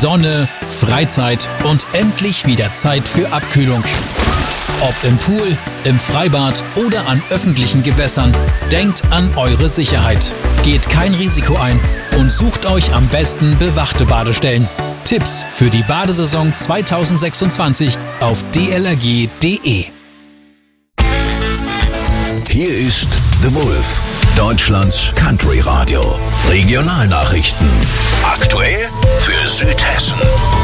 Sonne, Freizeit und endlich wieder Zeit für Abkühlung. Ob im Pool, im Freibad oder an öffentlichen Gewässern, denkt an eure Sicherheit. Geht kein Risiko ein und sucht euch am besten bewachte Badestellen. Tipps für die Badesaison 2026 auf dlrg.de. Hier ist The Wolf, Deutschlands Country Radio. Regionalnachrichten. Aktuell für Südhessen.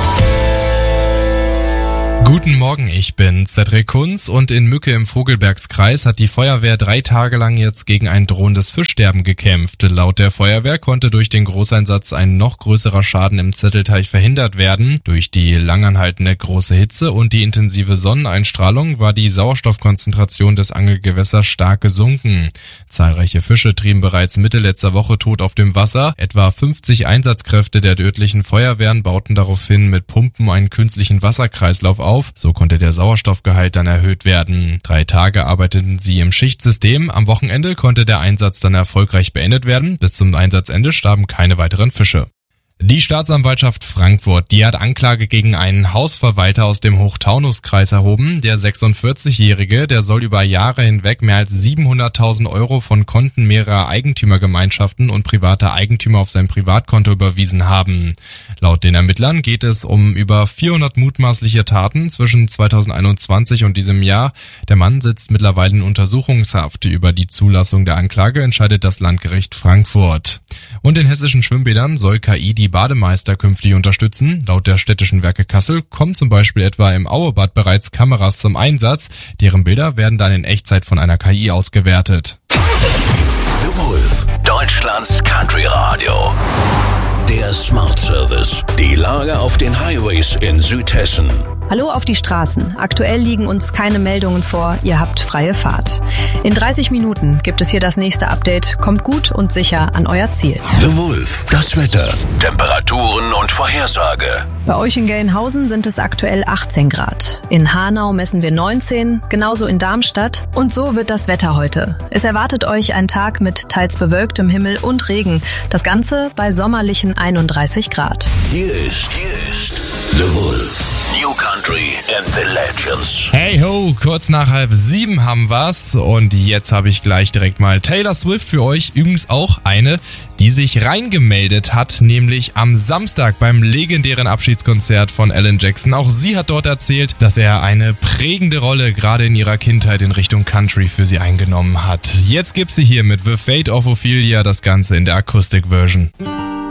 Guten Morgen, ich bin Cedric Kunz und in Mücke im Vogelbergskreis hat die Feuerwehr 3 Tage lang jetzt gegen ein drohendes Fischsterben gekämpft. Laut der Feuerwehr konnte durch den Großeinsatz ein noch größerer Schaden im Zettelteich verhindert werden. Durch die langanhaltende große Hitze und die intensive Sonneneinstrahlung war die Sauerstoffkonzentration des Angelgewässers stark gesunken. Zahlreiche Fische trieben bereits Mitte letzter Woche tot auf dem Wasser. Etwa 50 Einsatzkräfte der örtlichen Feuerwehren bauten daraufhin mit Pumpen einen künstlichen Wasserkreislauf auf. So konnte der Sauerstoffgehalt dann erhöht werden. 3 Tage arbeiteten sie im Schichtsystem. Am Wochenende konnte der Einsatz dann erfolgreich beendet werden. Bis zum Einsatzende starben keine weiteren Fische. Die Staatsanwaltschaft Frankfurt, die hat Anklage gegen einen Hausverwalter aus dem Hochtaunuskreis erhoben. Der 46-Jährige, der soll über Jahre hinweg mehr als 700.000 Euro von Konten mehrerer Eigentümergemeinschaften und privater Eigentümer auf sein Privatkonto überwiesen haben. Laut den Ermittlern geht es um über 400 mutmaßliche Taten zwischen 2021 und diesem Jahr. Der Mann sitzt mittlerweile in Untersuchungshaft. Über die Zulassung der Anklage entscheidet das Landgericht Frankfurt. Und in hessischen Schwimmbädern soll KI die Bademeister künftig unterstützen. Laut der städtischen Werke Kassel kommen zum Beispiel etwa im Auebad bereits Kameras zum Einsatz. Deren Bilder werden dann in Echtzeit von einer KI ausgewertet. The Wolf, Deutschlands Country Radio. Der Smart Service. Die Lage auf den Highways in Südhessen. Hallo auf die Straßen. Aktuell liegen uns keine Meldungen vor. Ihr habt freie Fahrt. In 30 Minuten gibt es hier das nächste Update. Kommt gut und sicher an euer Ziel. The Wolf, das Wetter, Temperaturen und Vorhersage. Bei euch in Gelnhausen sind es aktuell 18 Grad. In Hanau messen wir 19, genauso in Darmstadt. Und so wird das Wetter heute. Es erwartet euch ein Tag mit teils bewölktem Himmel und Regen. Das Ganze bei sommerlichen 31 Grad. Hier ist The Wolf. New Country and the Legends. Hey ho, kurz nach 6:30 haben wir's und jetzt habe ich gleich direkt mal Taylor Swift für euch. Übrigens auch eine, die sich reingemeldet hat, nämlich am Samstag beim legendären Abschiedskonzert von Alan Jackson. Auch sie hat dort erzählt, dass er eine prägende Rolle gerade in ihrer Kindheit in Richtung Country für sie eingenommen hat. Jetzt gibt's sie hier mit The Fate of Ophelia, das Ganze in der Akustik-Version.